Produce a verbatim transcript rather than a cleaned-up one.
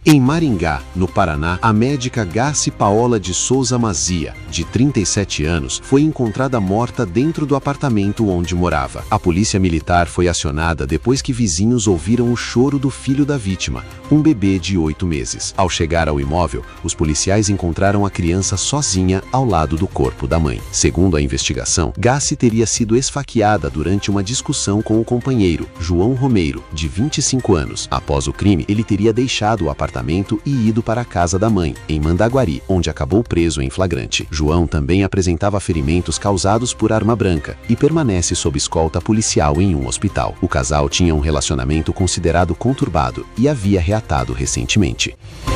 Em Maringá, no Paraná, a médica Garci Paola de Souza Mazia, de trinta e sete anos, foi encontrada morta dentro do apartamento onde morava. A polícia militar foi acionada depois que vizinhos ouviram o choro do filho da vítima, um bebê de oito meses. Ao chegar ao imóvel, os policiais encontraram a criança sozinha ao lado do corpo da mãe. Segundo a investigação, Garci teria sido esfaqueada durante uma discussão com o companheiro, João Romeiro, de vinte e cinco anos. Após o crime, ele teria deixado o apartamento e ido para a casa da mãe, em Mandaguari, onde acabou preso em flagrante. João também apresentava ferimentos causados por arma branca e permanece sob escolta policial em um hospital. O casal tinha um relacionamento considerado conturbado e havia reatado recentemente.